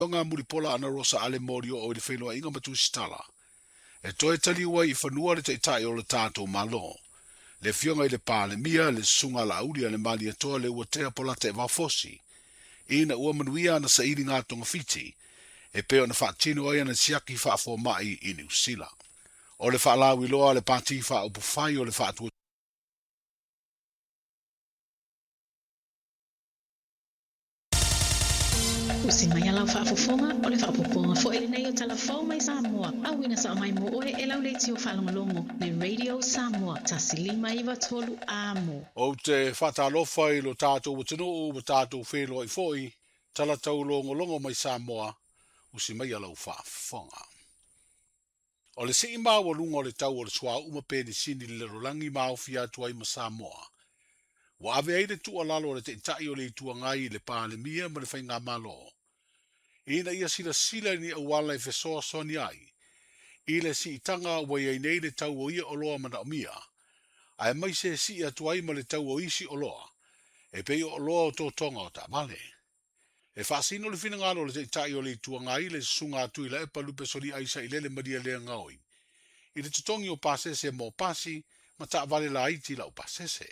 Ngā muripola ana rosa ale morio o le whenua inga matu stala. E toe tali ua I whanua le teitai o le tātou malo. Le fionga I le pāle mia le sunga la aulia le mali atoa le ua tea polata e wafosi. Ina ua manuia ana sa ili ngā tonga fiti. E peo na whaatino ai ana siaki whaafo mai I New Zealand. O le whaalawi loa le pāti whaupu whai o le whaatua. Usi mai ala whaafofonga o le whaapoponga fo ele nei o talafau mai Samoa. Awina sa mai mo oe e lau leiti o whalongolongo le Radio Samoa. Tasilima iwa tolu amo. O te whatalofa I lo tātou watino o tātou whelo I foi. Tala tau longo mai Samoa. Usi mai ala whaafonga. O le si ima walunga o le tau o le swa umapeni sini le rolangi mao fia tuai ma Samoa. Wa ave aile tu alalo le te itai o le itua ngai le pāle mia ma le whainga malo. Ina ia sila ni awala I fesoa soni ai. Ile si itanga wa ia nei le tau o ia oloa mana o mia. Ai mai se si atuai ma le tau o isi oloa. E pei o oloa o tō tonga o ta male. E whaasino le whina ngalo le te itai o le itua ngai le sunga atu ila e palupe soli aisa I lele maria lea ngaoi. I le tutongi o pasese mo pasi ma ta vale la iti la o pasese.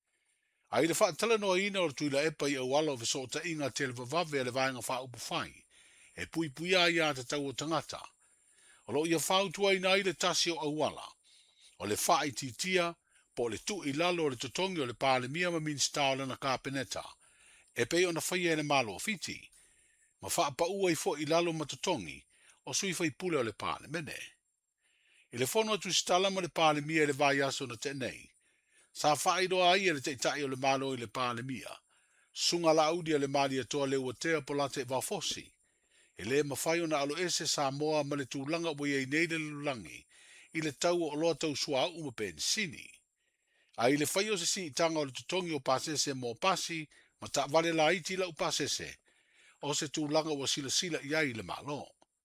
Ai le whaatala noa ina o tuila epa I awala o fesota inga te le vavave le vaenga wha upu whai. E pui a ia te tau o tangata. O lo ia whautua ina I le tasi o awala. O le wha I titia, po le tu I lalo o le tutongi o le pāle mia ma min stala na kāpeneta. E pei o na whaia ene malo o fiti. Ma wha pa ua I fo I lalo ma tutongi, o sui whai pule o le pāle mene. I le fono atu stala ma le pāle mia le vai aso na te nei. Sa whaido ai e le te itai o le malo I le pāle mia. Sunga la audia le mali atoa le ua tea polate wafosi. E le mawhai na alo ese Samoa ma le tūlanga ua iei nei le lulangi. I le tau o loa tau sua uma pen sini. A I le whai o se si itanga o le tutongi o pasese mo pasi, ma ta vale la iti la upasese. O se tūlanga ua sila iai le malo.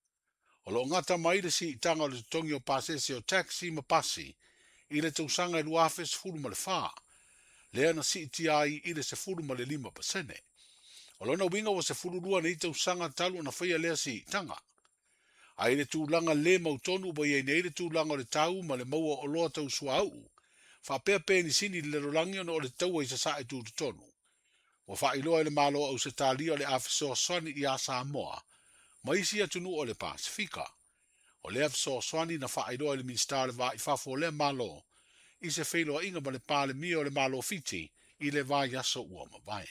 O lo ngata mai le si itanga o le tutongi o pasese o taxi ma pasi. I le tausanga I luafe se fulu ma le wha. Lea na si iti ai I le se fulu ma le 5%. O lona winga wa se fulu lua na I tausanga talu na whaia lea si itanga. A I le tūlanga le mautonu ba iei nei le tūlanga o le tau ma le maua o loa tau sua au. Wha pēr pēni sini le rolangi o le taua I sa sae tū tonu. Wa wha iloa I le malo au se tālia o le awhisoa swani I a Samoa. Ma isi atunu o le Pasifika. O le awhisoa swani na wha iloa I le minstare wa I whafo le malo. I se wheloa inga ma le pāle mia o le malo fiti I le vai aso ua ma vai.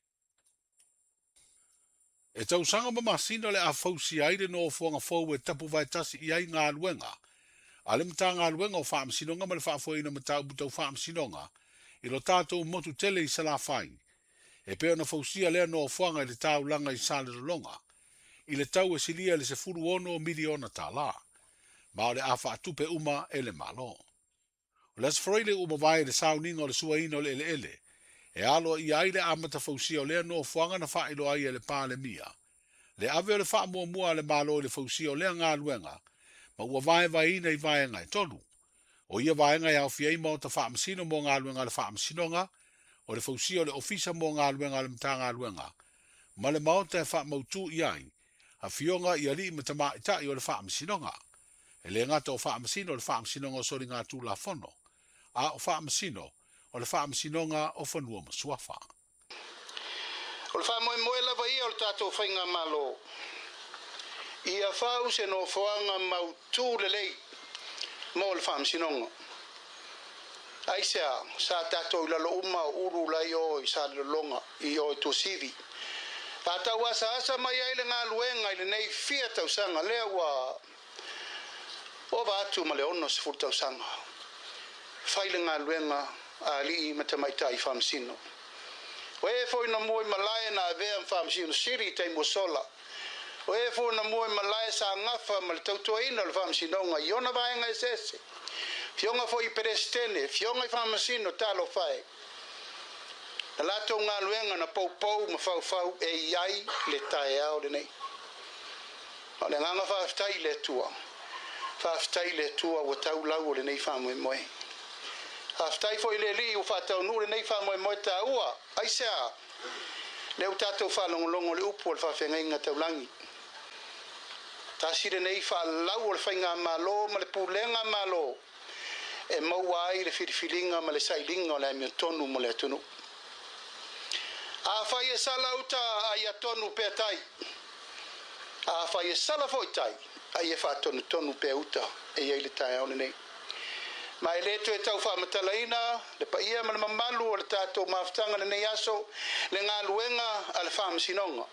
E tausanga ma masina le a fausi aire no fuanga fau e tapu vai tasi I ai ngā luenga. A le mta ngā luenga o whaam sinonga ma le whaafo ina matau butau whaam sinonga. I lo tātou motu tele I sala whai. E peo na fausia lea no fuanga I le tau langa I sale longa. I le tau e silia le se furu ono miliona tā la. Ma o le a whaatupe uma e le malo. O le asfroile uma vai le sauninga o le suaina o le ele. E alo I aile amata fausia o lea no fuanga na whailo ai e le pāle mia. Le ave o le wha mua le malo le fausia o lea ngā luenga. Ma ua vai ina I vai ngai tolu. O ia vai ngai au fiei mo ta wha masino mo ngā luenga le wha masinonga. O le fausia o le ofisa mo ngā luenga le mta ngā luenga. Ma le maota e wha mautu I ai. A fionga I ali ma tama itai o le wha masinonga. E le ngata o wha masino o le wha masinonga o sori ngā tū la fono. A o wha masino o le wha masinonga o whanua masuafa. O le wha moe lava ia o le tātou whainga malo. Ia whau se no whaanga mautu le lei mo le wha masinonga. Aisea, sa tātou lalo uma uru lai o I sa longa I o to sivi. Tātou asa mai aile ngā luenga I le nei fia tausanga lea wa o watu ma le ono se furu tausanga. Whaile ngā luenga a li matamaita I whamsino. O e fo na moi malaya na vea whamsino siri te mosola. O e fo na moi malaya sa ngafa ma le tautuaina le whamsinonga I ona vaenga e sese. Fionga fo I perestene, fionga I whamasino talo whae. Na lato ngā luenga na pou ma fau e iai le tae au le nei. O le nganga whaftai le tua. Whaftai le tua o tau lau o le nei whamoe moe. Whaftai fo I le li o whatau nu le nei whamoe moe ta ua. Aisea, le utatou whalongolongo le upu o le whawhenga inga taulangi. tasi le nei whaalau o le whainga malo ma le pulenga malo e maua ai le whiriwhiringa ma le sailinga o le amia tonu ma le atunu. A whai e sala uta ai atonu pe tai. A whai e sala foi tai ai e whaatonu tonu pe uta e iei le tai au nei. Ma e leto e tau whaamatalaina le paia ma le mamalu o le tātou maftanga le nei aso le ngā luenga a le whaamasinonga.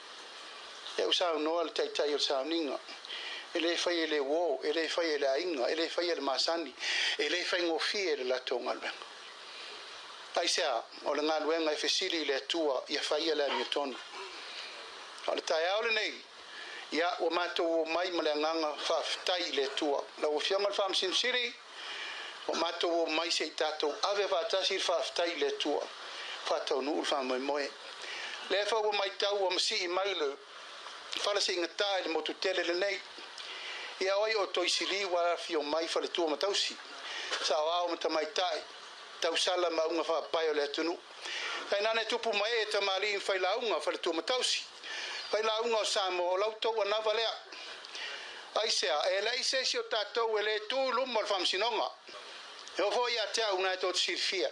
E usau noa le taitai o le sauninga. E le whai e le wō, e le whai e le ainga, e le whai e le masani, e le whai ngofie e le lato ngā luenga. Ai sea, o le ngā luenga e whesiri le atua i a whai e le amia tonu. O le tai au le nei, ia o mātou o mai ma le anganga whaafitai le atua. La o whianga le whaamasin siri, o mātou o mai se i tātou ave whaatasi le whaafitai le atua. Whaatau nuu le whaamoemoe. Le whau o mai tau o masi i maile, whala se ingatai le motu tele le nei. Ia oi o toisili wa fio mai whale tua matausi. Sa o mata mai tai. Tau sala maunga whaapai o le atunu. Kai nane tupu mai e tamali in whailaunga whale tua matausi. Whailaunga o Samo o lautou a nawa lea. Aisea, e lei se si o tātou e le tū luma o whamsinonga. E o fo ia te au nai tō sirfia.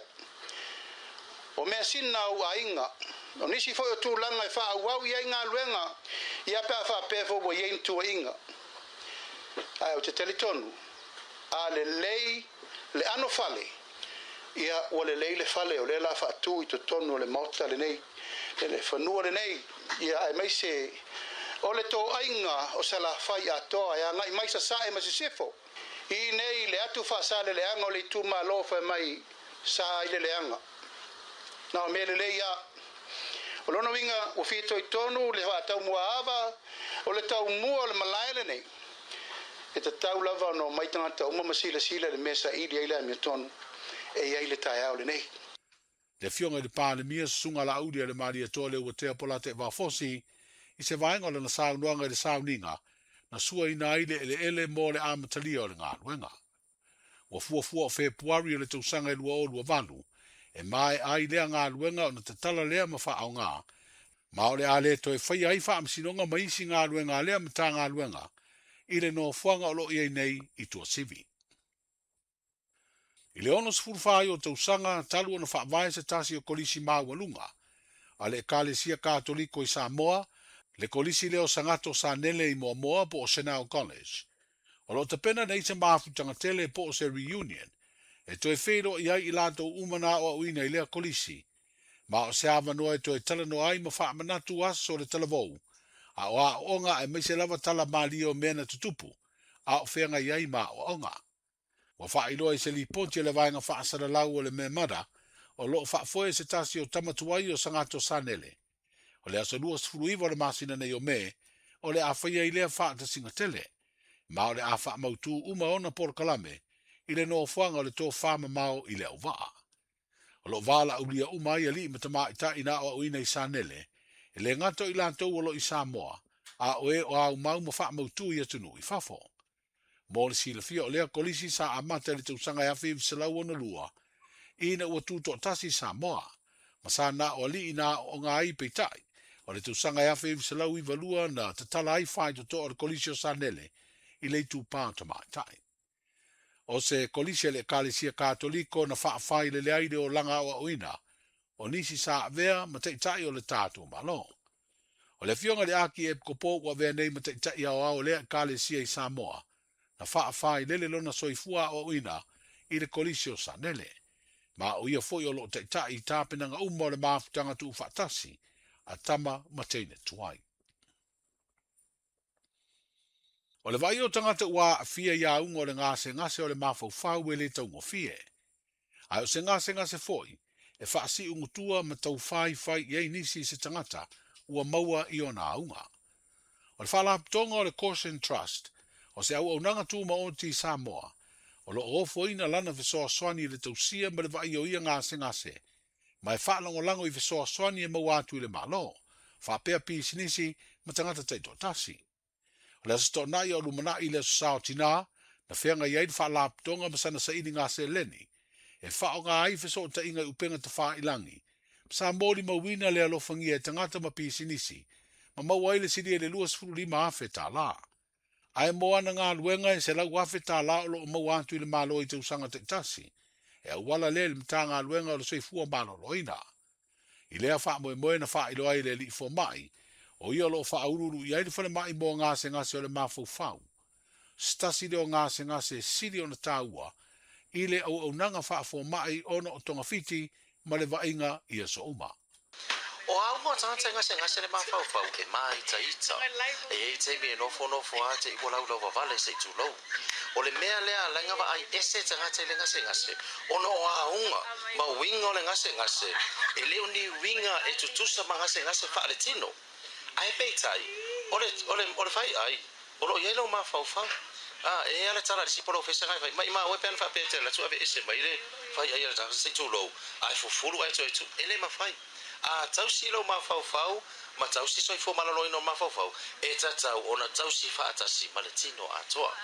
O mea sina au a inga. O nisi foi o tūlanga e wha au au i ngā luenga. Ia pēr wha pēfo o ien tua inga. Ai o te telitonu. A le lei, le ano fale. Ia o le lei le fale o le la wha atu i to tonu o le mauta le nei. Le whanua le nei. Ia ai mai se o le tō ainga o sa la whai atoa. Ia ngai mai sa sae ma se sefo. I nei le atu wha sa le leanga o le tu ma lo wha mai sa i le leanga. Na me le lei ia. O lono winga o fito i tonu le wha tau mua awa. O le tau mua o le malaile nei. E te tau lava no mai tangata uma masila sila le mesa ili ai le amia tonu. E iai le tai au le nei. Le fionga i le pāne mia sunga la audi le maria tole ua te apola te wafosi i se vaenga le na saunuanga i le sauninga na sua ina ile ele mo le amatalia o le ngā luenga. Ua fuafua o Februari o le tausanga i lua o lua valu e mai ai lea ngā luenga o na te tala lea ma wha au ngā. Ma o le ale to e whai ai wha amsinonga maisi ngā luenga lea mata ngā luenga i le no fuanga o lo iei nei i tua sivi. I le ono sfurwhai o tausanga talu ona whaavae se tasi o kolisi maualunga, a le ekalesia katoliko i Samoa, le kolisi leo sangato sa nele i Moamoa po o Senau College. O lo te pena nei se maafutanga tele po o se reunion, e to e whero i ai i lato umana o uina i lea kolisi, ma o se avanoa e to e talano ai ma whaamanatu aso le talavou, a o a onga e meise lava tala malio mena tutupu, a o whenga i ai ma o onga. Wa whailoa i se li ponti le vaenga whaasara lau o le me mara, o lo whaafoe se tasi o tamatuai o sangato sanele. O le asa lua sfuruiva le masina nei o me, o le a whaia i lea whaata singa tele, ma o le a wha mautu uma ona por kalame, i le no whanga o le tō whama mau i le au waa. O lo wala ulia uma i ali matama i ta ina o uina i sanele, e le ngato i lantou o lo i Samoa, a oe o au mau ma wha mautu i atunu i whafo. Mo le sila fia o lea kolisi sa amata le tausanga ya whiw se lau ona lua. Ina ua tūto tasi Samoa. Ma sa na o li ina o ngā i peitai. O le tausanga ya whiw se lau i valua na te tala ai whai to o le kolisi o sanele. I le tū pāta mai tai. O se kolisi le kālesia kātoliko na whaafai le leaide o langa o uina. O nisi sa vea ma teitai o le tātou malo. O le fionga le aki e kopo wa vea nei ma teitai au le kālesia i Samoa. Na whaafai lele lona soifua o uina i le kolisi o sanele. Ma o ia foi o lo teitai i tāpenanga uma o le maafutanga tu whaatasi a tama mateine tuai. O le vai o tangata ua a fia ia unga o le ngase o le mawhauwhau e le taungo fie. Ai o se ngase foi, e whaasi ungutua ma tau whai i nisi se tangata ua maua i ona unga. O le whalaptonga o le Caution Trust, o se au nanga tu ma o ti Samoa, o lo ofo ina lana visoa swani le tausia ma le vai o ia ngase, ma e whaalongo lango i visoa swani e mawatu i le malo, whapea pisinisi ma tangata taito tasi. O le asato nai o lumana i le sao tina, na whianga i aid whaalaptonga ma sana sa ini ngase leni, e whao ngā ai visoa ta inga upenga ta wha ilangi, sa mori mawina le alofangia e tangata ma pisinisi, ma mawai le siri e le luas furu lima afe ta la. Ai moa na ngā luenga e se lau wafe tā lao lo mau atu i le malo i te usanga te tasi. E au wala le le mta ngā luenga o le soifua malo loina. I lea wha moe na wha ilo ai le li fo mai, o ia lo wha aururu i aile whale mai mo ngase ngase o le mafau fau. Stasi leo ngase siri o na tāua, i le au nanga wha fo mai ono o tonga fiti, ma le vainga ia so uma. O au mo tanga ngase le mafau fau ke mai ita. E te mi no fo a te i lau vale se tu lo. O le mea lea langa wa ai ese tanga te le ngase. Ono o aunga, ma winga o le ngase. E leo ni winga e tutusa ma ngase wha le tino. Ai peitai, o le fai ai, o lo yelo mafau fau. E ala tala si polo fesa kai mai ma we pen fa pete la tu ave ese mai le fai ai ala se tu lo ai fu fulu ai tu ele ma fai tau si lo ma fau ma tau si soi fo malolo no ma fau e tau ona tau si fa ata si maletino atoa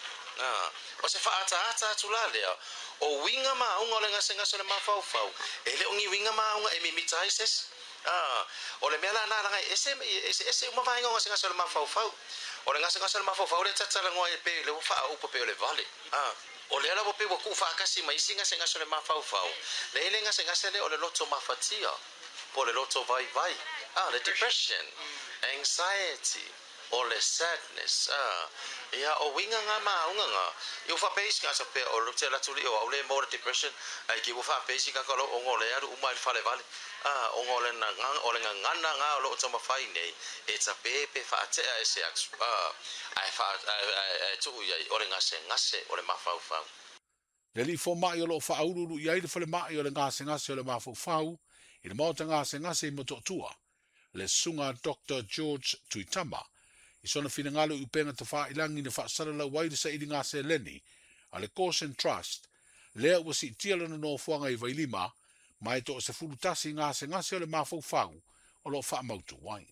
o se fa ata tu la le o winga ma unga le ngase le ma fau ele ongi winga ma unga e mi mitai ses o le mela na nga ese uma vai ngase le ma fau o le ngase le ma fau le tata la ngoi pe le fa o pe le vale o le ala bo pe ku fa kasi mai singa ngase le ma fau le ngase le o le loto ma fatia po le loto vai le depression anxiety o le sadness ia o winga nga ma unga nga eu fa pesi ka sa pe o le tela tuli o le mo depression ai ki wo fa pesi ka ko o ngole aru uma le fale vale o ngole na o le ngana nga o lo toma fai nei e tsa pepe fa te ese ai fa tu ia o le ngase o le mafau Le li fo mai o lo fa aururu ia i le fale mai o le ngase o le mafau i le mauta ngase i moto tua le sunga Dr. George Tuitama i sona fina ngalo i penga te wha ilangi na wha sarala waida sa ili ngase leni a le Caution Trust lea ua si tiala na no fuanga i vailima mai to se fulutasi ngase o le mafau o lo wha mautu wai.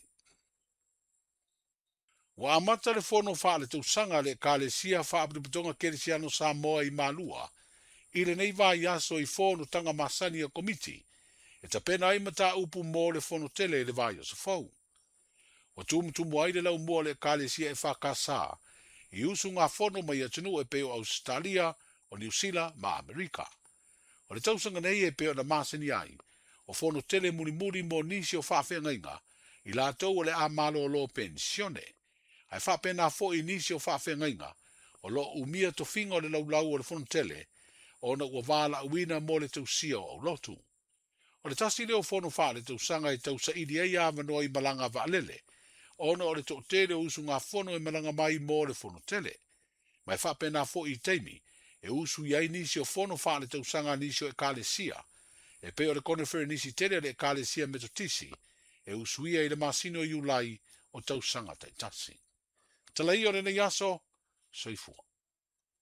Wa amata le fono wha le tausanga le ka le sia wha apiputonga kerisiano Samoa i malua i le nei vai aso i fono tanga masani a komiti e ta pena ai mata upu mo le fono tele le vai o se fau. Wa tumu ai le lau mua le kalesia e whakasa i usu ngā fono mai atunu e peo Australia o New Zealand ma Amerika. O le tausanga nei e peo na masani ai o fono tele muri mo nisi o whawhengainga i la tau o le a malo o lo pensione. Ai whapena fo i nisi o whawhengainga o lo umia to finga o le lau o le fono tele o na ua wala uina mo le tausia o lotu. O le tasi leo fono wha le tausanga i tausa idi ei awanoa i malanga vaalele ona o le to tele usu ngā fono e malanga mai mo le fono tele. Mai whapena fo i teimi e usu iai nisi o fono wha le tausanga nisi o e kalesia e pe o le konefere nisi tele le kalesia metotisi e usu ia i le masino i ulai o tausanga taitasi. Talai o le nei aso, soifua.